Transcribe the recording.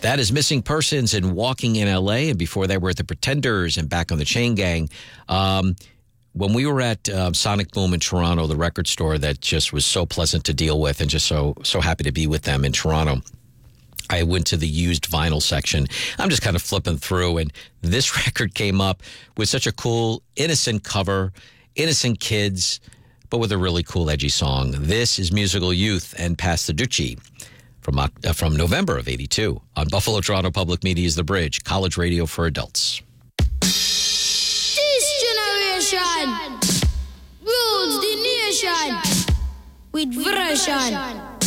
That is Missing Persons and Walking in L.A. And before that, we're at the Pretenders and Back on the Chain Gang. When we were at Sonic Boom in Toronto, the record store that just was so pleasant to deal with and just so happy to be with them in Toronto, I went to the used vinyl section. I'm just kind of flipping through, and this record came up with such a cool, innocent cover, innocent kids, but with a really cool, edgy song. This is Musical Youth and Pass the Ducci from November of '82 on Buffalo Toronto Public Media's The Bridge, college radio for adults. This generation rules the nation with version.